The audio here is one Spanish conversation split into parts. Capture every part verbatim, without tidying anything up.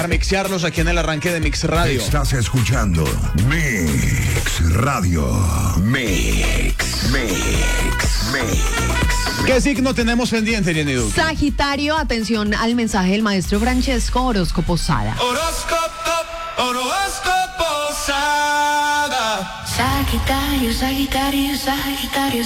para mixearlos aquí en el arranque de Mix Radio. Estás escuchando Mix Radio. Mix, Mix, Mix. ¿Qué signo tenemos pendiente, Jenny Duque? Sagitario, atención al mensaje del maestro Francesco Horóscopo Sada. Horóscopo, horóscopo Sada. Sagitario, Sagitario, Sagitario,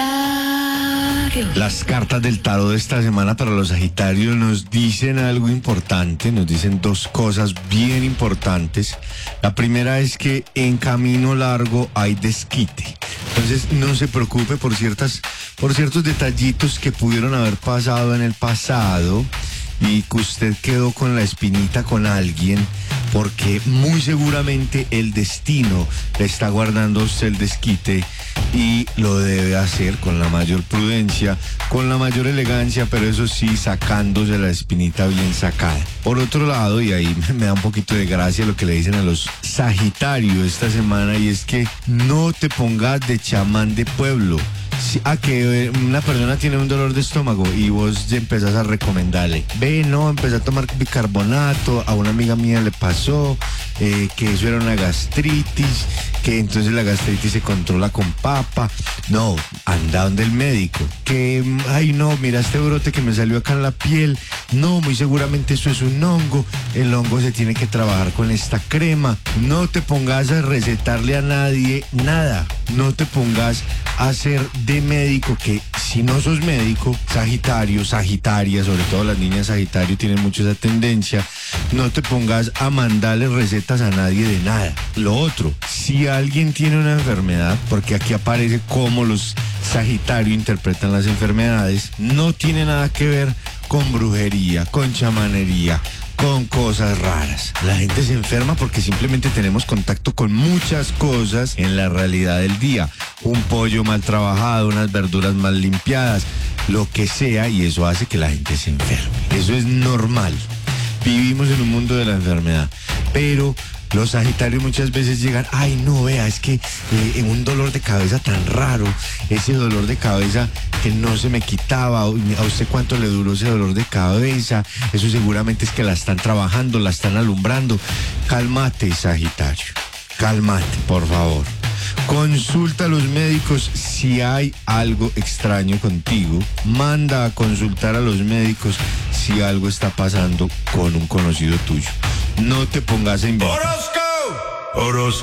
Sagitario. Las cartas del tarot de esta semana para los Sagitarios nos dicen algo importante, nos dicen dos cosas bien importantes. La primera es que en camino largo hay desquite. Entonces no se preocupe por ciertas, por ciertos detallitos que pudieron haber pasado en el pasado y que usted quedó con la espinita con alguien, porque muy seguramente el destino le está guardando a usted el desquite y lo debe hacer con la mayor prudencia, con la mayor elegancia, pero eso sí, sacándose la espinita bien sacada. Por otro lado, y ahí me da un poquito de gracia lo que le dicen a los Sagitarios esta semana, y es que no te pongas de chamán de pueblo. Si, a que una persona tiene un dolor de estómago y vos ya empezás a recomendarle, ve, no, empecé a tomar bicarbonato, a una amiga mía le pasó, eh, que eso era una gastritis, que entonces la gastritis se controla con papa. No, anda donde el médico. Que, ay no, mira este brote que me salió acá en la piel, no, muy seguramente eso es un hongo, el hongo se tiene que trabajar con esta crema. No te pongas a recetarle a nadie nada, no te pongas a hacer de médico, que si no sos médico, Sagitario, Sagitaria, sobre todo las niñas Sagitario tienen mucho esa tendencia, no te pongas a mandarle recetas a nadie de nada. Lo otro, si alguien tiene una enfermedad, porque aquí aparece cómo los Sagitario interpretan las enfermedades, no tiene nada que ver con brujería, con chamanería, con cosas raras. La gente se enferma porque simplemente tenemos contacto con muchas cosas en la realidad del día. Un pollo mal trabajado, unas verduras mal limpiadas, lo que sea, y eso hace que la gente se enferme. Eso es normal. Vivimos en un mundo de la enfermedad, pero los Sagitarios muchas veces llegan, ay no, vea, es que eh, un dolor de cabeza tan raro, ese dolor de cabeza que no se me quitaba, a usted cuánto le duró ese dolor de cabeza, eso seguramente es que la están trabajando, la están alumbrando. Cálmate, Sagitario, cálmate, por favor. Consulta a los médicos si hay algo extraño contigo. Manda a consultar a los médicos si algo está pasando con un conocido tuyo. No te pongas a inventar. Horóscopo. Horóscopo.